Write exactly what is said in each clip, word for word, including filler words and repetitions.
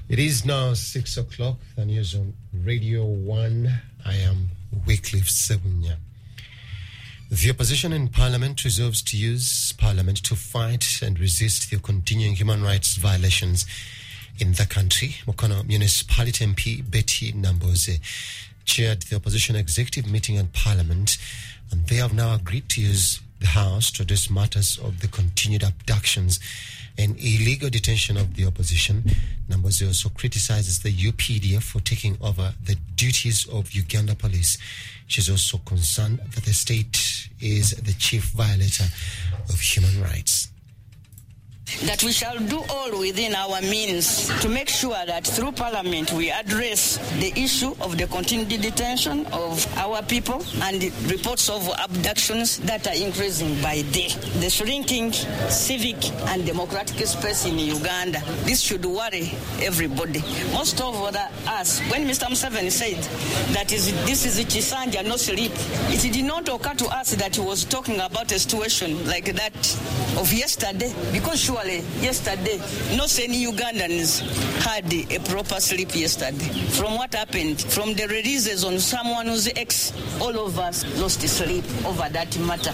It is now six o'clock. The news on Radio One. I am Wycliffe Sebunya. The opposition in Parliament resolves to use Parliament to fight and resist the continuing human rights violations in the country. Mukono Municipality M P Betty Namboze chaired the opposition executive meeting in Parliament, and they have now agreed to use the House to address matters of the continued abductions and illegal detention of the opposition. Namboze also criticizes the U P D F for taking over the duties of Uganda Police. She's also concerned that the state is the chief violator of human rights. That we shall do all within our means to make sure that through Parliament we address the issue of the continued detention of our people and the reports of abductions that are increasing by day. The shrinking civic and democratic space in Uganda. This should worry everybody. Most of us, when Mister Museveni said that is, this is Chisanja, no sleep, it did not occur to us that he was talking about a situation like that of yesterday, because sure yesterday, not any Ugandans had a proper sleep yesterday. From what happened, from the releases on someone's ex, all of us lost sleep over that matter.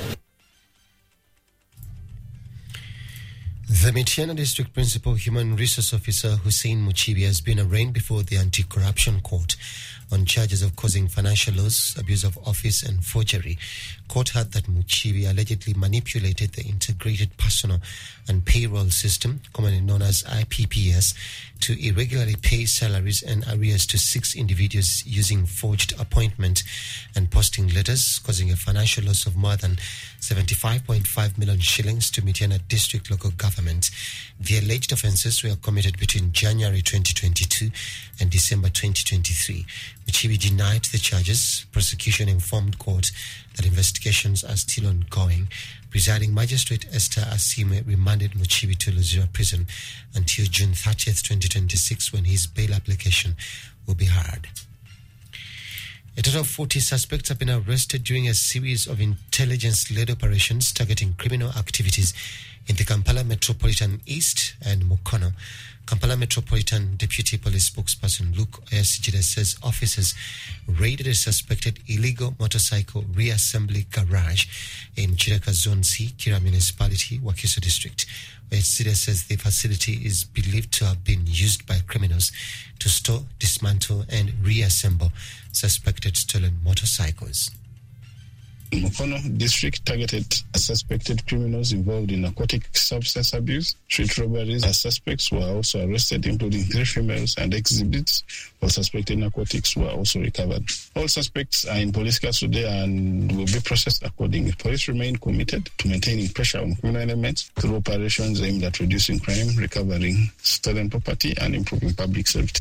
The Mityana District Principal Human Resource Officer Hussein Muchibi has been arraigned before the Anti-Corruption Court on charges of causing financial loss, abuse of office and forgery. Court heard that Muchibi allegedly manipulated the Integrated Personal and Payroll System, commonly known as I P P S, to irregularly pay salaries and arrears to six individuals using forged appointment and posting letters, causing a financial loss of more than seventy-five point five million shillings to Mityana District Local Government. The alleged offences were committed between January twenty twenty-two and December twenty twenty-three. Muchibi denied the charges. Prosecution informed court that investigations are still ongoing. Presiding Magistrate Esther Asime remanded Muchibi to Luzira Prison until June thirtieth, twenty twenty-six, when his bail application will be heard. A total of forty suspects have been arrested during a series of intelligence-led operations targeting criminal activities in the Kampala Metropolitan East and Mukono. Kampala Metropolitan Deputy Police Spokesperson Luke Oyasijide says officers raided a suspected illegal motorcycle reassembly garage in Chireka Zone C, Kira Municipality, Wakiso District. Oyasijide says the facility is believed to have been used by criminals to store, dismantle and reassemble suspected stolen motorcycles. Mukono district targeted suspected criminals involved in narcotic substance abuse, street robberies. As suspects were also arrested, including three females, and exhibits of suspected narcotics were also recovered. All suspects are in police custody and will be processed accordingly. Police remain committed to maintaining pressure on criminal elements through operations aimed at reducing crime, recovering stolen property, and improving public safety.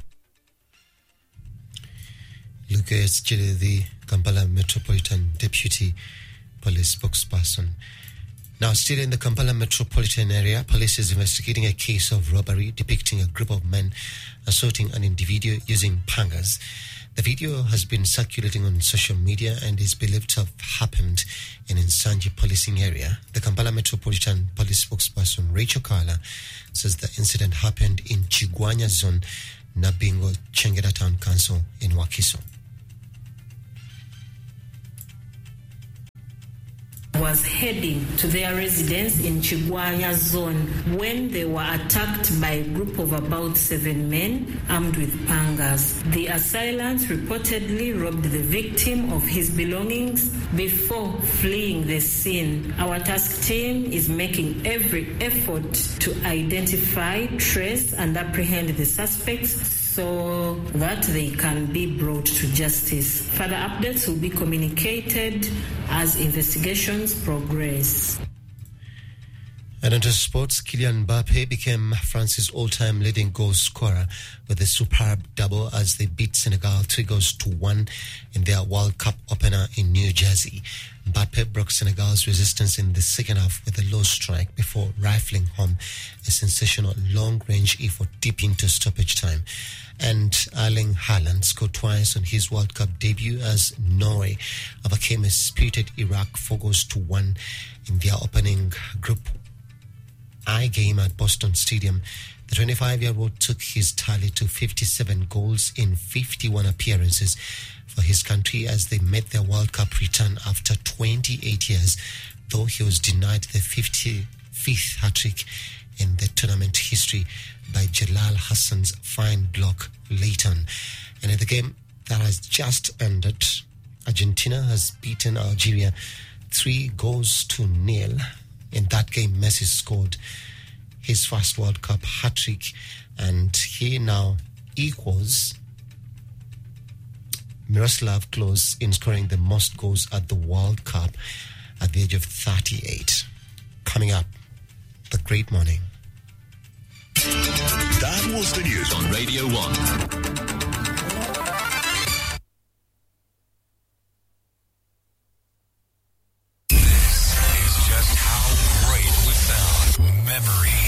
Lucas Chile, the Kampala Metropolitan Deputy Police Spokesperson. Now, still in the Kampala Metropolitan area, police is investigating a case of robbery depicting a group of men assaulting an individual using pangas. The video has been circulating on social media and is believed to have happened in Nsanji policing area. The Kampala Metropolitan Police Spokesperson Rachel Kala says the incident happened in Chigwanya Zone, Nabingo, Chengeda Town Council in Wakiso. Was heading to their residence in Chigwanya Zone when they were attacked by a group of about seven men armed with pangas. The assailants reportedly robbed the victim of his belongings before fleeing the scene. Our task team is making every effort to identify, trace and apprehend the suspects so that they can be brought to justice. Further updates will be communicated as investigations progress. And into sports, Kylian Mbappe became France's all-time leading goal scorer with a superb double as they beat Senegal three goals to one in their World Cup opener in New Jersey. Mbappe broke Senegal's resistance in the second half with a low strike before rifling home a sensational long-range effort deep into stoppage time. And Erling Haaland scored twice on his World Cup debut as Norway overcame a spirited Iraq four goals to one in their opening Group I game at Boston Stadium The twenty-five-year-old took his tally to fifty-seven goals in fifty-one appearances for his country as they made their World Cup return after twenty-eight years, though he was denied the fifty-fifth hat-trick in the tournament history by Jalal Hassan's fine block Leighton. And in the game that has just ended, Argentina has beaten Algeria three goals to nil. In that game, Messi scored his first World Cup hat-trick, and he now equals Miroslav Klose in scoring the most goals at the World Cup at the age of thirty-eight. Coming up, the Great Morning. That was the news on Radio one.